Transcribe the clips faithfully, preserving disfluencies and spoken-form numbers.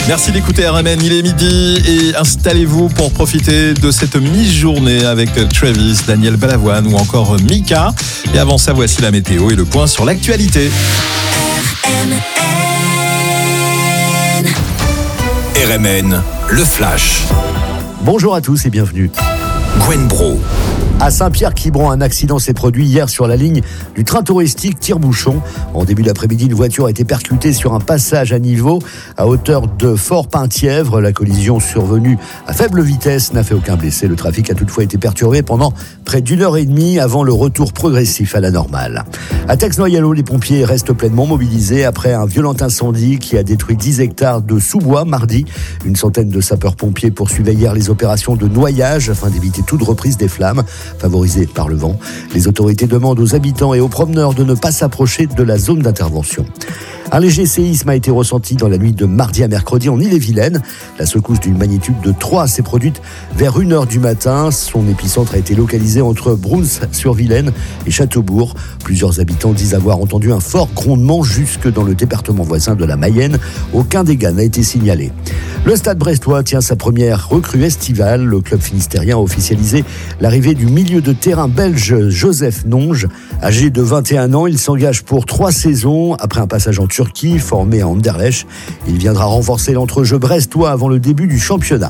Merci d'écouter R M N, il est midi et installez-vous pour profiter de cette mi-journée avec Travis, Daniel Balavoine ou encore Mika. Et avant ça, voici la météo et le point sur l'actualité. R M N. R M N, le flash. Bonjour à tous et bienvenue. Gwen Bro. À Saint-Pierre-Quiberon, un accident s'est produit hier sur la ligne du train touristique Tire-Bouchon. En début d'après-midi, une voiture a été percutée sur un passage à niveau à hauteur de Fort-Penthièvre. La collision survenue à faible vitesse n'a fait aucun blessé. Le trafic a toutefois été perturbé pendant près d'une heure et demie avant le retour progressif à la normale. À Tex-Noyalo, les pompiers restent pleinement mobilisés après un violent incendie qui a détruit dix hectares de sous-bois mardi. Une centaine de sapeurs-pompiers poursuivaient hier les opérations de noyage afin d'éviter toute reprise des flammes favorisées par le vent. Les autorités demandent aux habitants et aux promeneurs de ne pas s'approcher de la zone d'intervention. Un léger séisme a été ressenti dans la nuit de mardi à mercredi en Ille-et-Vilaine. La secousse d'une magnitude de trois s'est produite vers une heure du matin. Son épicentre a été localisé entre Bruns-sur-Vilaine et Châteaubourg. Plusieurs habitants disent avoir entendu un fort grondement jusque dans le département voisin de la Mayenne. Aucun dégât n'a été signalé. Le Stade brestois tient sa première recrue estivale. Le club finistérien a officialisé l'arrivée du milieu de terrain belge Joseph Nonge. Âgé de vingt et un ans, il s'engage pour trois saisons après un passage en Turquie, formé à Anderlecht. Il viendra renforcer l'entrejeu brestois avant le début du championnat.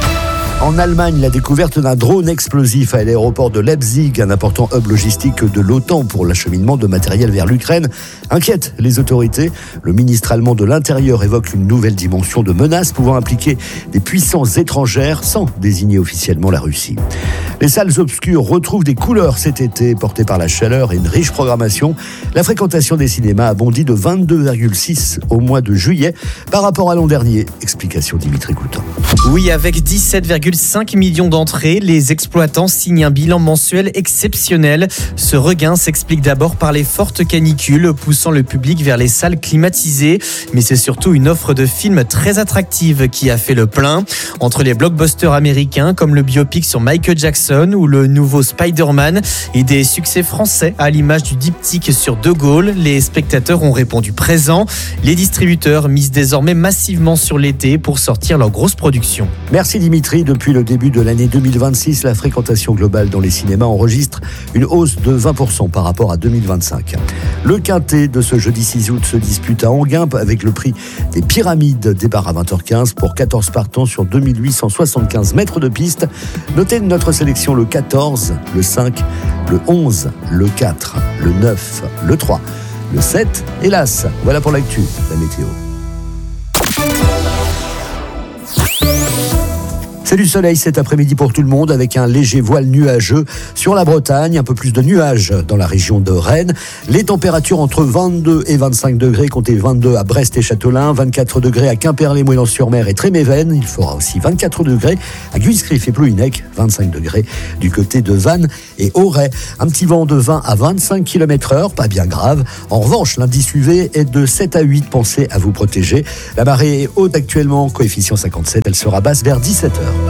En Allemagne, la découverte d'un drone explosif à l'aéroport de Leipzig, un important hub logistique de l'OTAN pour l'acheminement de matériel vers l'Ukraine, inquiète les autorités. Le ministre allemand de l'Intérieur évoque une nouvelle dimension de menace pouvant impliquer des puissances étrangères sans désigner officiellement la Russie. Les salles obscures retrouvent des couleurs cet été, portées par la chaleur et une riche programmation. La fréquentation des cinémas a bondi de vingt-deux virgule six au mois de juillet par rapport à l'an dernier. Explication Dimitri Coutan. Oui, avec dix-sept virgule cinq millions d'entrées, les exploitants signent un bilan mensuel exceptionnel. Ce regain s'explique d'abord par les fortes canicules, poussant le public vers les salles climatisées. Mais c'est surtout une offre de films très attractive qui a fait le plein. Entre les blockbusters américains comme le biopic sur Michael Jackson ou le nouveau Spider-Man et des succès français à l'image du diptyque sur De Gaulle, les spectateurs ont répondu présent. Les distributeurs misent désormais massivement sur l'été pour sortir leurs grosses productions. Merci Dimitri. Depuis le début de l'année deux mille vingt-six, la fréquentation globale dans les cinémas enregistre une hausse de vingt pour cent par rapport à deux mille vingt-cinq. Le quintet de ce jeudi six août se dispute à Enghien avec le prix des Pyramides. Départ à vingt heures quinze pour quatorze partants sur deux mille huit cent soixante-quinze mètres de piste. Notez notre sélection le quatorze, le cinq, le onze, le quatre, le neuf, le trois, le sept et l'As. Voilà pour l'actu, la météo. C'est du soleil cet après-midi pour tout le monde avec un léger voile nuageux sur la Bretagne, un peu plus de nuages dans la région de Rennes. Les températures entre vingt-deux et vingt-cinq degrés, comptez vingt-deux à Brest et Châtelain, vingt-quatre degrés à Quimperlé-Moëlan-sur-Mer et Tréméven. Il fera aussi vingt-quatre degrés à Guiscriff et Plouhinec, vingt-cinq degrés du côté de Vannes et Auray. Un petit vent de vingt à vingt-cinq kilomètres heure, pas bien grave. En revanche, l'indice U V est de sept à huit, pensez à vous protéger. La marée est haute actuellement, coefficient cinquante-sept, elle sera basse vers dix-sept heures.